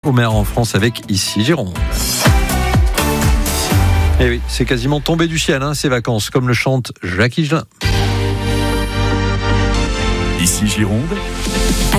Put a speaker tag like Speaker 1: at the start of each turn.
Speaker 1: Au maire en France avec Ici Gironde. Et oui, c'est quasiment tombé du ciel, ces vacances, comme le chante Jacques Higelin.
Speaker 2: Ici Gironde.